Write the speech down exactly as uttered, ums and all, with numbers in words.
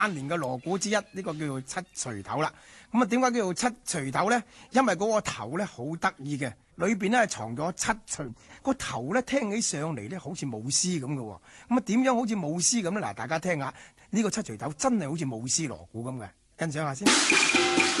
萬年嘅鑼鼓之一，呢、這個叫做七錘頭啦。咁啊，點解叫做七錘頭咧？因為嗰個頭咧好得意嘅，裏邊咧藏咗七錘。個頭咧聽起上嚟咧好似舞獅咁嘅。咁啊，點樣好似舞獅咁咧？嗱，大家聽下呢、這個七錘頭真係好似舞獅鑼鼓咁嘅，欣賞下先。